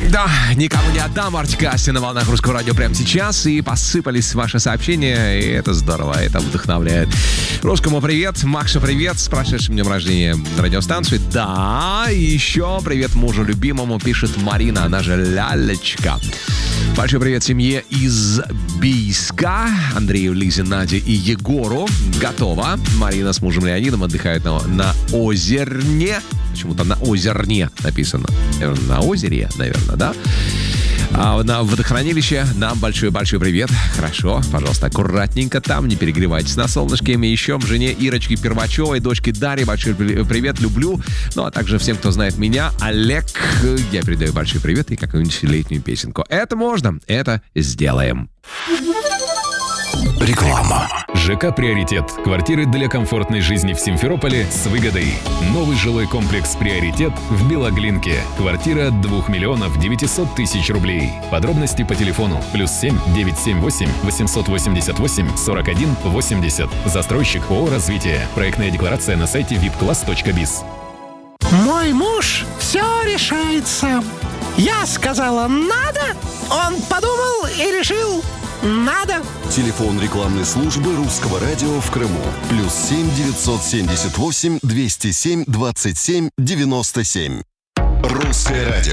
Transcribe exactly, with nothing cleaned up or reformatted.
Да, никому не отдам. Артик и Асти на волнах Русского радио прямо сейчас. И посыпались ваши сообщения. И это здорово, это вдохновляет. Русскому привет, Максу привет. С прошедшим днем рождения радиостанции. Да, и еще привет мужу любимому, пишет Марина, она же Лялечка. Большой привет семье из Бийска. Андрею, Лизе, Наде и Егору. Готово. Марина с мужем Леонидом отдыхают на, на Озерне. Почему-то на Озерне написано. На озере, наверное, да? А на водохранилище нам большой-большой привет. Хорошо, пожалуйста, аккуратненько там, не перегревайтесь на солнышке. И еще жене Ирочки Первачевой, дочке Дарье большой привет, люблю. Ну, а также всем, кто знает меня, Олег, я передаю большой привет и какую-нибудь летнюю песенку. Это можно, это сделаем. Реклама. ЖК «Приоритет». Квартиры для комфортной жизни в Симферополе с выгодой. Новый жилой комплекс «Приоритет» в Белоглинке. Квартира от двух миллионов девятисот тысяч рублей. Подробности по телефону плюс семь девятьсот семьдесят восемь восемьсот восемьдесят восемь сорок один восемьдесят. Застройщик ООО «Развитие». Проектная декларация на сайте вип класс точка биз. Мой муж все решает сам. Я сказала «надо», он подумал и решил «надо». Телефон рекламной службы Русского радио в Крыму. Плюс семь девятьсот семьдесят восемь двести семь двадцать семь девяносто семь. Русское радио.